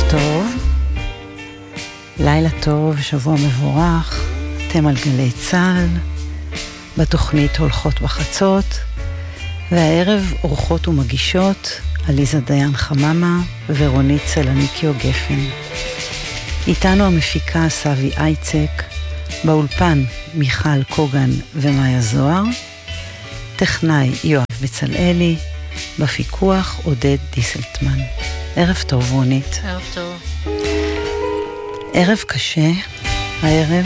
טוב, לילה טוב, שבוע מבורך, אתם על גלי צהל, בתוכנית הולכות בחצות, והערב אורחות ומגישות עליזה דיין חממה ורונית צלניקיו גפן. איתנו המפיקה סבי אייצק, באולפן מיכל קוגן ומאיה זוהר, טכנאי יואב בצלאלי, בפיקוח עודד דיסלטמן. ערב טוב רונית. ערב טוב. ערב קשה, הערב.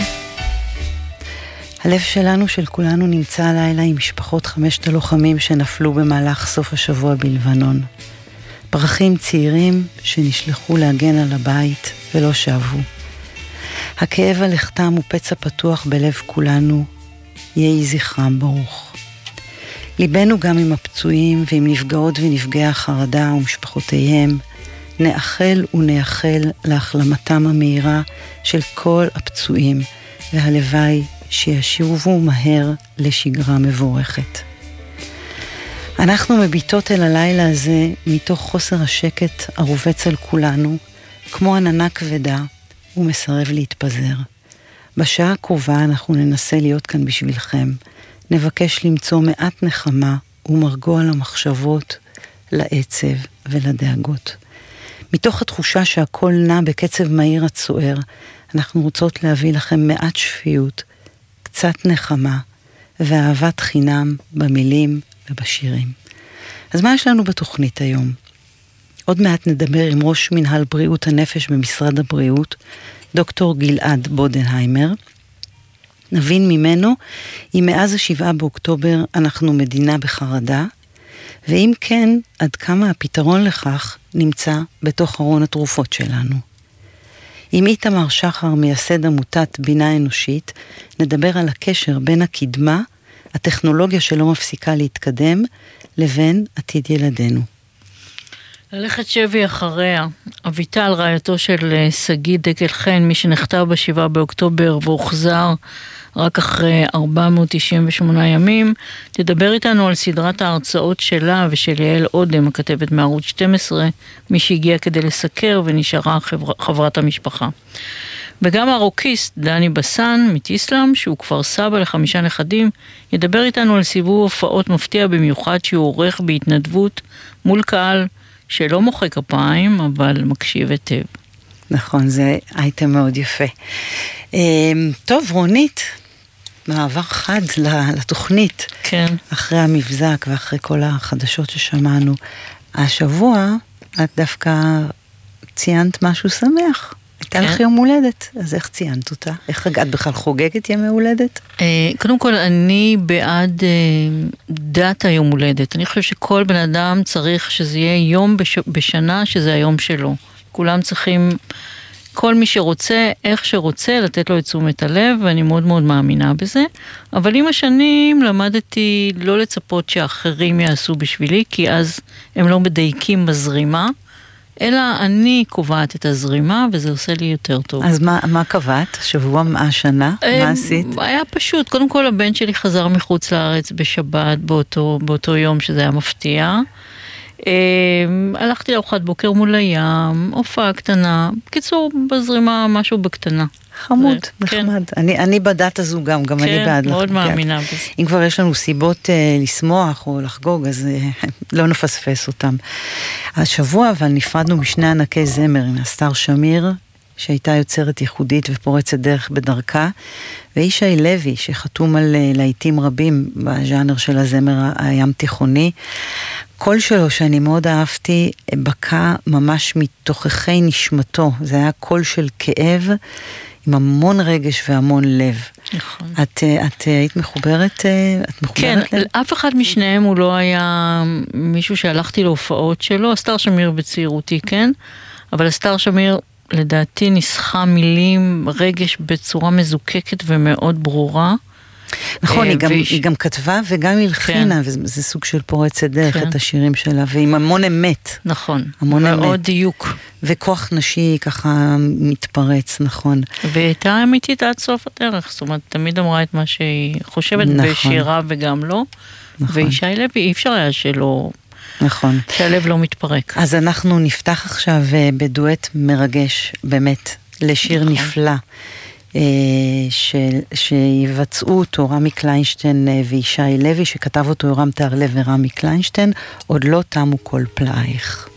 הלב שלנו, של כולנו, נמצא הלילה עם משפחות 5 הלוחמים שנפלו במהלך סוף השבוע בלבנון. פרחים צעירים שנשלחו להגן על הבית ולא שבו. הכאב הלכתם הוא פצע פתוח בלב כולנו, יהי זכרם ברוך. ליבנו גם עם הפצועים ועם נפגעות ונפגעי החרדה ומשפחותיהם, נאחל ונייחל להחלמתם המהירה של כל הפצועים, והלוואי שישובו מהר לשגרה מבורכת. אנחנו מביטות אל הלילה הזה מתוך חוסר השקט הרובץ על כולנו, כמו עננה כבדה, ומסרב להתפזר. בשעה הקרובה אנחנו ננסה להיות כאן בשבילכם, נבקש למצוא מעט נחמה ומרגוע למחשבות, לעצב ולדאגות. מתוך התחושה שהכל נע בקצב מהיר הצוער, אנחנו רוצות להביא לכם מעט שפיות, קצת נחמה ואהבת חינם במילים ובשירים. אז מה יש לנו בתוכנית היום? עוד מעט נדבר עם ראש מנהל בריאות הנפש במשרד הבריאות, דוקטור גלעד בודנהיימר. נבין ממנו אם מאז 7 באוקטובר אנחנו מדינה בחרדה, ואם כן, עד כמה הפתרון לכך נמצא בתוך ארון התרופות שלנו. עם איתמר שחר, מייסד עמותת בינה אנושית, נדבר על הקשר בין הקדמה, הטכנולוגיה שלא מפסיקה להתקדם, לבין עתיד ילדינו. ללכת שבי אחריה. אביטל, רעייתו של סגי דקל חן, מי שנחטף ב7 באוקטובר והוחזר רק אחרי 498 ימים, תדבר איתנו על סדרת ההרצאות שלה ושל יעל אודם, הכתבת מערוץ 12, מי שהגיע כדי לסקר ונשארה חברת המשפחה. וגם הרוקיסט דני בסן מתיסלם, שהוא כבר סבא ל5 נכדים, ידבר איתנו על סיבוב הופעות מפתיע במיוחד שהוא עורך בהתנדבות מול קהל שלא מוחא כפיים, אבל מקשיב היטב. נכון, זה אייטם מאוד יפה. טוב, רונית, מעבר חד לתוכנית. כן. אחרי המבזק ואחרי כל החדשות ששמענו. השבוע את דווקא ציינת משהו שמח. הייתה לך יום הולדת, אז איך ציינת אותה? איך את בכלל חוגגת ימי הולדת? קודם כל, אני בעד דת היום הולדת. אני חושב שכל בן אדם צריך שזה יהיה יום בשנה שזה היום שלו. כולם צריכים, כל מי שרוצה, איך שרוצה, לתת לו את תשומת הלב, ואני מאוד מאוד מאמינה בזה. אבל עם השנים למדתי לא לצפות שאחרים יעשו בשבילי, כי אז הם לא מדייקים בזרימה, אלא אני קובעת את הזרימה, וזה עושה לי יותר טוב. אז מה קבעת? שבוע, השנה? מה עשית? היה פשוט. קודם כל, הבן שלי חזר מחוץ לארץ בשבת, באותו יום שזה היה מפתיע. הלכתי לארוחת בוקר מול הים, הופעה קטנה. בקיצור, בזרימה משהו בקטנה. חמוד, נחמד. אני בדת הזו גם אני בעד. כן, מאוד מאמינה בזה. אם כבר יש לנו סיבות לשמוח או לחגוג, אז לא נפספס אותם. השבוע אבל נפרדנו משני ענקי זמר, עם אסתר שמיר, שהייתה יוצרת ייחודית ופורצת דרך בדרכה, וישי לוי, שחתום על להיטים רבים בז'אנר של הזמר הים תיכוני. קול שלו שאני מאוד אהבתי, בקע ממש מתוככי נשמתו. זה היה קול של כאב, עם המון רגש והמון לב. נכון. את היית מחוברת? כן, אף אחד משניהם הוא לא היה מישהו שהלכתי להופעות שלו. אסתר שמיר בצעירותי, כן? אבל אסתר שמיר לדעתי ניסחה מילים, רגש בצורה מזוקקת ומאוד ברורה. נכון, היא גם כתבה וגם הלחינה, וזה סוג של פורצת דרך את השירים שלה, ועם המון אמת. נכון, מאוד דיוק. וכוח נשי ככה מתפרץ, נכון. והייתה אמיתית עד סוף הדרך, זאת אומרת, תמיד אמרה את מה שהיא חושבת בשירה וגם לא. ואישי לוי, אי אפשר היה שלא נכון. שהלב לא מתפרק. אז אנחנו נפתח עכשיו בדואט מרגש, באמת, לשיר נכון. נפלא, שיבצעו אותו רמי קליינשטיין וישי לוי, שכתב אותו יורם תהרלב ורמי קליינשטיין, עוד לא תמו כל פלאייך.